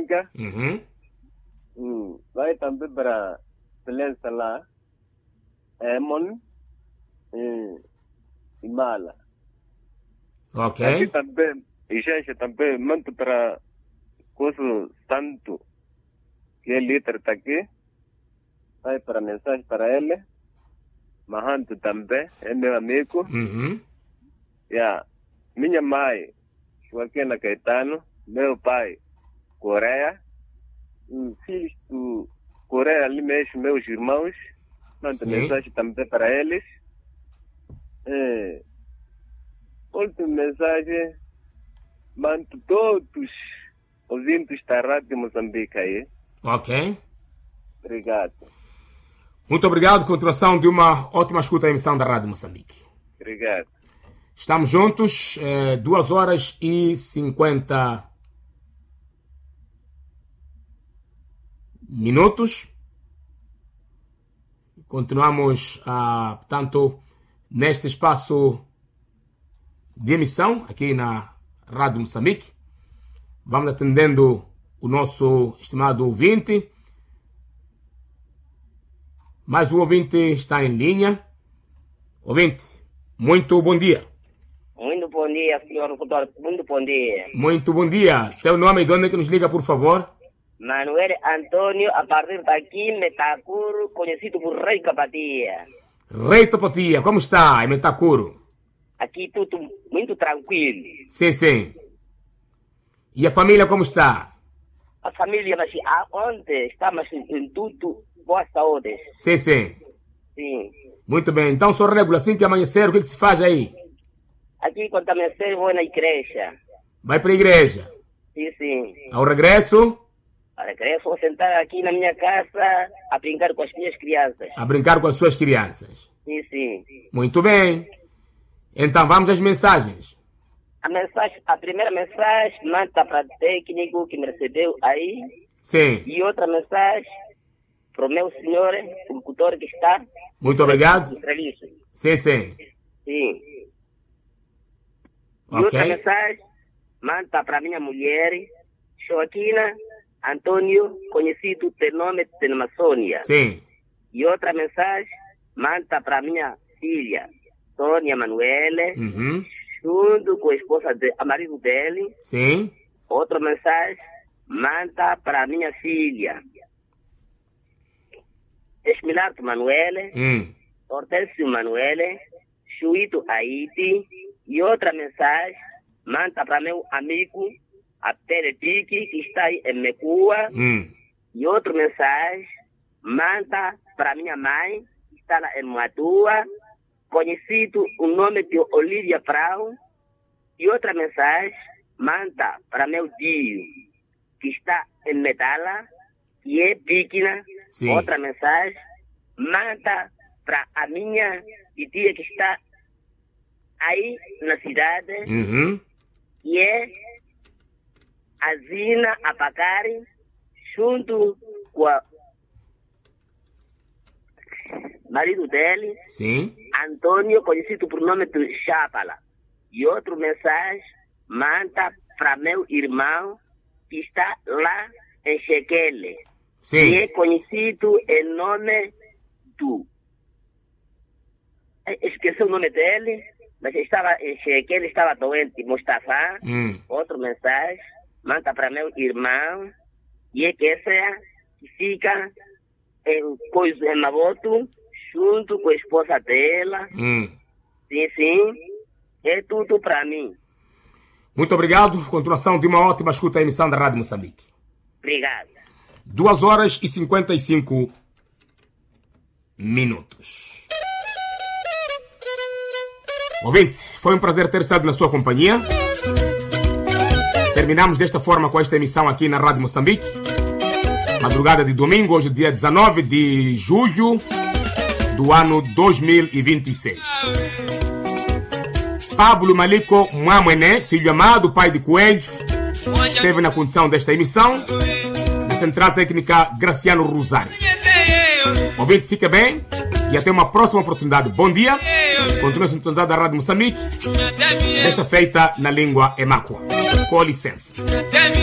Vai também para Beleza lá, Emon e Mala. Ok. Aqui também, e gente também mando para Coso Santo, que é líder tá aqui. Vai para mensagem para ele. Mahanto também, é meu amigo. Minha mãe, Joaquina Caetano, meu pai, Coreia. Filhos do Coreia ali mesmo, meus irmãos. Mando mensagem também para eles. Outra mensagem, mando todos ouvintes da Rádio Moçambique aí. Ok. Obrigado. Muito obrigado. Continuação de uma ótima escuta da emissão da Rádio Moçambique. Obrigado. Estamos juntos, 2 horas e 50 minutos. Continuamos, portanto, neste espaço de emissão, aqui na Rádio Moçambique. Vamos atendendo o nosso estimado ouvinte. Mais um ouvinte está em linha. Ouvinte, muito bom dia. Muito bom dia, senhor locutor. Muito bom dia. Muito bom dia. Seu nome e de onde é que nos liga, por favor? Manuel Antônio, a partir daqui, Metacuro, conhecido por Rei Capatia. Rei Capatia, como está em Metacuro? Aqui tudo muito tranquilo. Sim. E a família como está? A família, mas ontem estamos em tudo boa saúde. Sim. Sim. Muito bem. Então, só regula assim que amanhecer, o que se faz aí? Aqui, quando amanhecer, vou na igreja. Vai para a igreja? Sim. Ao regresso? Ao regresso, vou sentar aqui na minha casa a brincar com as minhas crianças. A brincar com as suas crianças? Sim. Muito bem. Então, vamos às mensagens. A primeira mensagem manda para o técnico que me recebeu aí. Sim. E outra mensagem para o meu senhor, o locutor que está. Muito obrigado. Sim. Sim. E outra mensagem manda para minha mulher, Joaquina Antônio, conhecido pelo nome de Amazônia. Sim. E outra mensagem manda para minha filha, Sônia Manuele, junto com a esposa a marido dele. Sim. Outra mensagem manda para minha filha, Esmilardo Manuele, Hortêncio Manuele, Chuito Haiti. E outra mensagem manda para meu amigo Apele Pique, que está em Mecua. E outra mensagem manda para minha mãe, que está lá em Matua, conhecido o nome de Olívia Prau. E outra mensagem manda para meu tio, que está em Medala, que é Piquina. Outra mensagem manda para a minha tia que está aí na cidade, que é a Zina Apacari, junto com o marido dele, Antônio, conhecido por nome de Chapala. E outra mensagem manda para meu irmão, que está lá em Chequele, que é conhecido em nome do... Esqueci o nome dele, mas estava em Chequele, estava doente, Mustafa. Outra mensagem manda para meu irmão, e é que essa que fica em Maboto, junto com a esposa dela. Sim. É tudo para mim. Muito obrigado. Continuação de uma ótima escuta à emissão da Rádio Moçambique. Obrigado. 2 horas e 55 minutos. Ouvinte, foi um prazer ter estado na sua companhia. Terminamos desta forma com esta emissão aqui na Rádio Moçambique. Madrugada de domingo, hoje dia 19 de julho do ano 2026. Pablo Maliko Mwamwene, filho amado, pai de coelhos, esteve na condução desta emissão. Na central técnica, Graciano Rosário. Ouvinte, fica bem e até uma próxima oportunidade. Bom dia. Continua sintonizado da Rádio Moçambique. Desta feita na língua Emáqua. Com licença.